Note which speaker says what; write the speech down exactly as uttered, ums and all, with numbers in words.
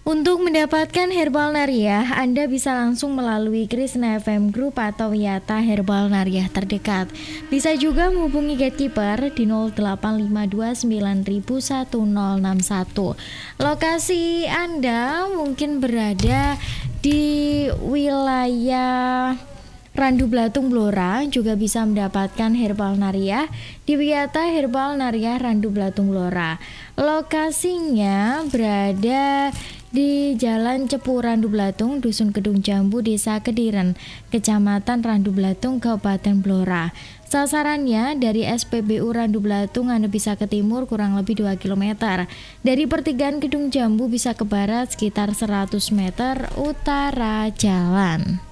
Speaker 1: Untuk mendapatkan Herbal Nariah, Anda bisa langsung melalui Krishna F M Group atau Yata Herbal Nariah terdekat. Bisa juga menghubungi gatekeeper di nol delapan lima dua sembilan nol satu nol enam satu. Lokasi Anda mungkin berada di wilayah Randu Blatung Blora, juga bisa mendapatkan Herbal Nariah di Wiyata Herbal Nariah Randu Blatung Blora. Lokasinya berada di Jalan Cepu Randu Blatung, Dusun Kedung Jambu, Desa Kediren, Kecamatan Randu Blatung, Kabupaten Blora. Sasarannya dari S P B U Randu Blatung Anda bisa ke timur kurang lebih dua kilometer. Dari pertigaan Kedung Jambu bisa ke barat sekitar seratus meter utara jalan.